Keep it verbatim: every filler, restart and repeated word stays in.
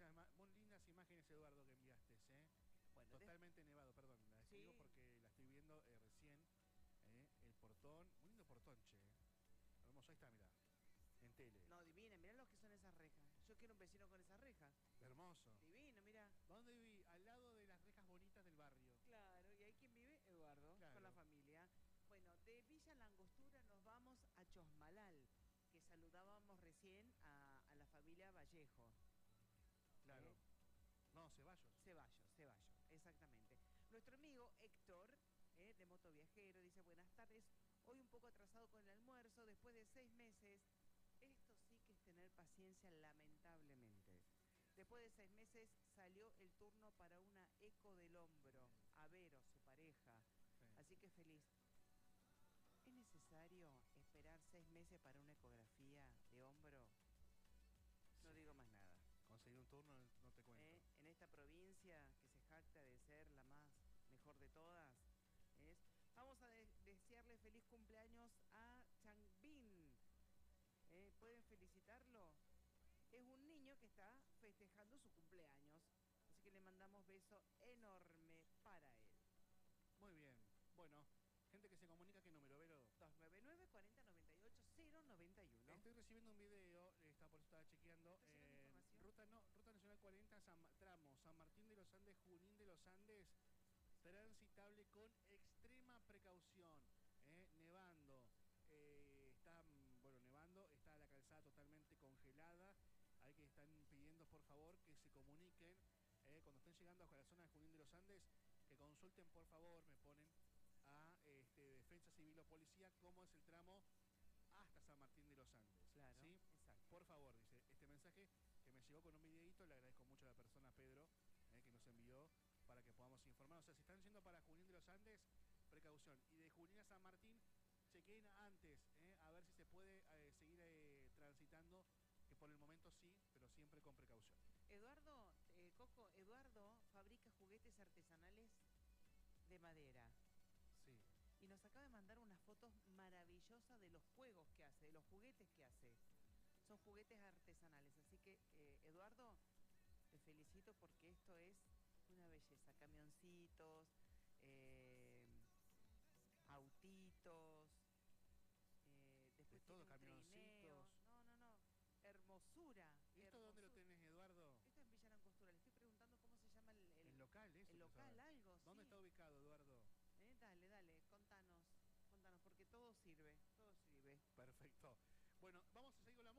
lindas, muy lindas imágenes, Eduardo, que enviaste, ¿eh? Bueno, totalmente de... nevado, perdón, la escribo sí. Porque la estoy viendo eh, recién. Eh, el portón, muy lindo portón, che. Hermoso, ahí está, mirá. En tele. No, divina, mirá lo que son esas rejas. Yo quiero un vecino con esas rejas. Hermoso. Divino, mirá. ¿Dónde viví? Al lado de las rejas bonitas del barrio. Claro, y ahí quién vive, Eduardo, claro. Con la familia. Bueno, de Villa Langostura nos vamos a Chosmalal, que saludábamos recién a, a la familia Vallejo. Claro. ¿Eh? No, Ceballos. Ceballos, Ceballos, exactamente. Nuestro amigo Héctor, eh, de Moto Viajero, dice, buenas tardes, hoy un poco atrasado con el almuerzo, después de seis meses. Esto sí que es tener paciencia, lamentablemente. Después de seis meses salió el turno para una eco del hombro, a Vero, su pareja. Sí. Así que feliz. ¿Es necesario esperar seis meses para una ecografía de hombro? No sí. digo más nada. Conseguir un turno no te cuento. ¿Eh? En esta provincia que se jacta de ser la más mejor de todas, es... Vamos a de desearle feliz cumpleaños a Changbin. ¿Eh? ¿Pueden felicitarlo? Es un niño que está festejando su cumpleaños. Así que le mandamos beso enorme para él. Muy bien. Bueno, gente que se comunica, ¿qué número, Vero? dos nueve nueve, cuarenta, noventa y ocho, cero noventa y uno. Estoy recibiendo un video, está, por eso estaba chequeando. Eh, ruta, no, Ruta Nacional cuarenta, San, tramo San Martín de los Andes, Junín de los Andes, transitable con extrema precaución. Eh, nevando. Eh, está, bueno, nevando, está la calzada totalmente congelada. Hay que están pidiendo, por favor, que se comuniquen eh, cuando estén llegando a la zona de Junín de los Andes, que consulten, por favor, me ponen a este, Defensa Civil o Policía cómo es el tramo hasta San Martín de los Andes. Claro, ¿sí? Exacto. Por favor, dice este mensaje que me llegó con un videito. Le agradezco mucho a la persona Pedro eh, que nos envió para que podamos informar. O sea, si están yendo para Junín de los Andes, precaución. Y de Junín a San Martín, chequen antes, eh, a ver si se puede eh, seguir eh, transitando, que por el momento sí, pero siempre con precaución. Eduardo, eh, Coco, Eduardo fabrica juguetes artesanales de madera. Sí. Y nos acaba de mandar unas fotos maravillosas de los juegos que hace, de los juguetes que hace. Son juguetes artesanales, así que, eh, Eduardo, te felicito porque esto es una belleza. Camioncitos, eh, autitos, eh, después de todo, camioncitos. No, no, no. Hermosura. ¿Y esto hermosura. Dónde lo tenés, Eduardo? Esto es en Villa Langostura. Le estoy preguntando cómo se llama el... El, el local, eso. El local, algo, ¿Dónde sí. está ubicado, Eduardo? Eh, dale, dale, contanos. Contanos, porque todo sirve, todo sirve. Perfecto. Bueno, vamos a seguir con la